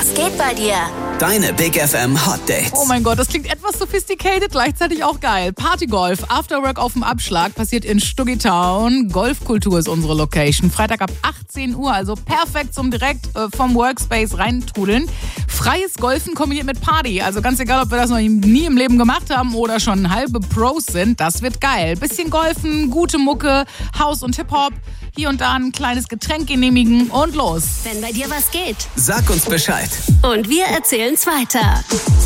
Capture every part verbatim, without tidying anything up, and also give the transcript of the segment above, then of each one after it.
Was geht bei dir? Deine Big F M Hot Dates. Oh mein Gott, das klingt etwas sophisticated, gleichzeitig auch geil. Partygolf, Afterwork auf dem Abschlag, passiert in Stuggytown. Golfkultur ist unsere Location. Freitag ab achtzehn Uhr, also perfekt zum direkt äh, vom Workspace reintrudeln. Freies Golfen kombiniert mit Party. Also ganz egal, ob wir das noch nie im Leben gemacht haben oder schon halbe Pros sind, das wird geil. Bisschen Golfen, gute Mucke, House und Hip-Hop. Hier und da ein kleines Getränk genehmigen und los. Wenn bei dir was geht. Sag uns Bescheid. Und wir erzählen's weiter.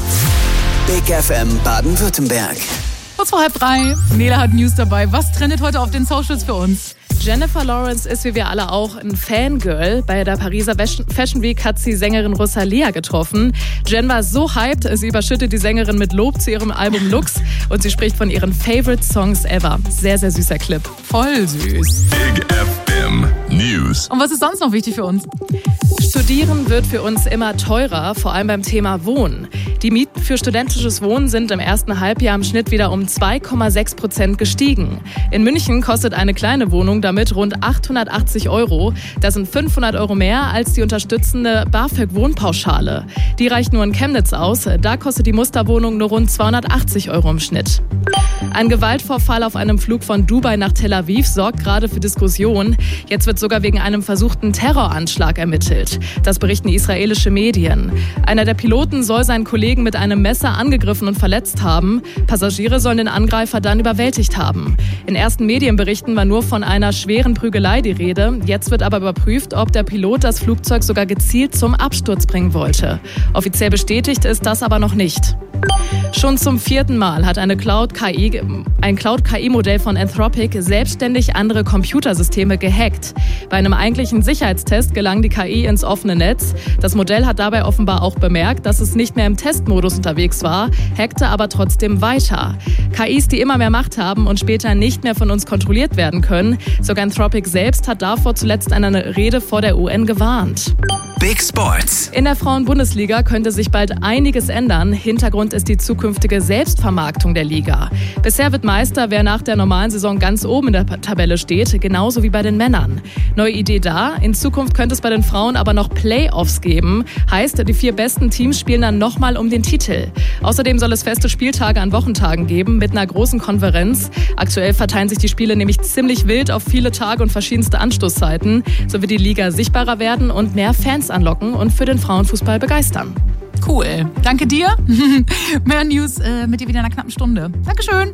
Big F M Baden-Württemberg. Kurz vor halb drei. Nele hat News dabei. Was trendet heute auf den Socials für uns? Jennifer Lawrence ist wie wir alle auch ein Fangirl. Bei der Pariser Fashion Week hat sie Sängerin Rosalia getroffen. Jen war so hyped, sie überschüttet die Sängerin mit Lob zu ihrem Album Lux und sie spricht von ihren Favorite Songs ever. Sehr, sehr süßer Clip. Voll süß. Big F M News. Und was ist sonst noch wichtig für uns? Studieren wird für uns immer teurer, vor allem beim Thema Wohnen. Die Mieten für studentisches Wohnen sind im ersten Halbjahr im Schnitt wieder um zwei Komma sechs Prozent gestiegen. In München kostet eine kleine Wohnung damit rund achthundertachtzig Euro. Das sind fünfhundert Euro mehr als die unterstützende BAföG-Wohnpauschale. Die reicht nur in Chemnitz aus. Da kostet die Musterwohnung nur rund zweihundertachtzig Euro im Schnitt. Ein Gewaltvorfall auf einem Flug von Dubai nach Tel Aviv sorgt gerade für Diskussion. Jetzt wird sogar wegen einem versuchten Terroranschlag ermittelt. Das berichten israelische Medien. Einer der Piloten soll seinen Kollegen mit einem Messer angegriffen und verletzt haben. Passagiere sollen den Angreifer dann überwältigt haben. In ersten Medienberichten war nur von einer schweren Prügelei die Rede. Jetzt wird aber überprüft, ob der Pilot das Flugzeug sogar gezielt zum Absturz bringen wollte. Offiziell bestätigt ist das aber noch nicht. Schon zum vierten Mal hat eine Cloud-K I, ein Cloud-K I-Modell von Anthropic selbstständig andere Computersysteme gehackt. Bei einem eigentlichen Sicherheitstest gelang die K I ins offene Netz. Das Modell hat dabei offenbar auch bemerkt, dass es nicht mehr im Testmodus unterwegs war, hackte aber trotzdem weiter. K Is, die immer mehr Macht haben und später nicht mehr von uns kontrolliert werden können. Sogar Anthropic selbst hat davor zuletzt in einer Rede vor der U N gewarnt. Big Sports. In der Frauen-Bundesliga könnte sich bald einiges ändern. Hintergrund ist die zukünftige Selbstvermarktung der Liga. Bisher wird Meister, wer nach der normalen Saison ganz oben in der Tabelle steht, genauso wie bei den Männern. Neue Idee da. In Zukunft könnte es bei den Frauen aber noch Playoffs geben. Heißt, die vier besten Teams spielen dann nochmal um den Titel. Außerdem soll es feste Spieltage an Wochentagen geben mit einer großen Konferenz. Aktuell verteilen sich die Spiele nämlich ziemlich wild auf viele Tage und verschiedenste Anstoßzeiten. So wird die Liga sichtbarer werden und mehr Fans anlocken und für den Frauenfußball begeistern. Cool. Danke dir. Mehr News äh, mit dir wieder in einer knappen Stunde. Dankeschön.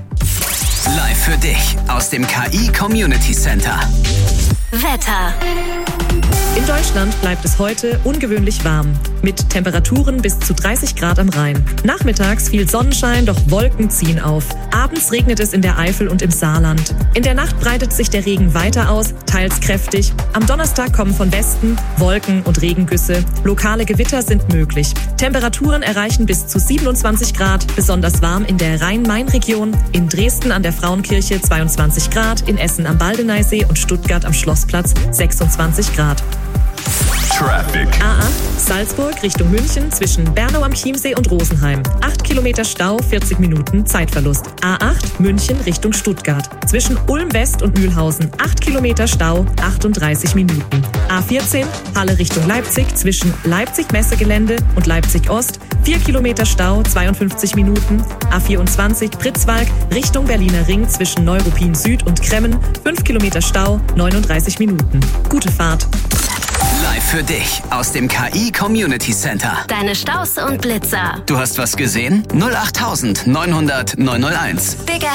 Live für dich aus dem K I Community Center. Wetter. In Deutschland bleibt es heute ungewöhnlich warm, mit Temperaturen bis zu dreißig Grad am Rhein. Nachmittags viel Sonnenschein, doch Wolken ziehen auf. Abends regnet es in der Eifel und im Saarland. In der Nacht breitet sich der Regen weiter aus, teils kräftig. Am Donnerstag kommen von Westen Wolken und Regengüsse. Lokale Gewitter sind möglich. Temperaturen erreichen bis zu siebenundzwanzig Grad, besonders warm in der Rhein-Main-Region. In Dresden an der Frauenkirche zweiundzwanzig Grad, in Essen am Baldeneysee und Stuttgart am Schlossplatz sechsundzwanzig Grad. Traffic. A acht Salzburg Richtung München zwischen Bernau am Chiemsee und Rosenheim. acht Kilometer Stau, vierzig Minuten Zeitverlust. A acht München Richtung Stuttgart. Zwischen Ulm West und Mühlhausen. acht Kilometer Stau, achtunddreißig Minuten. A vierzehn Halle Richtung Leipzig zwischen Leipzig-Messegelände und Leipzig Ost. vier Kilometer Stau, zweiundfünfzig Minuten. A vierundzwanzig Pritzwalk Richtung Berliner Ring zwischen Neuruppin Süd und Kremmen. fünf Kilometer Stau, neununddreißig Minuten. Gute Fahrt. Live für dich aus dem K I Community Center. Deine Staus und Blitzer. Du hast was gesehen? null acht neunhundert neunhunderteins. Big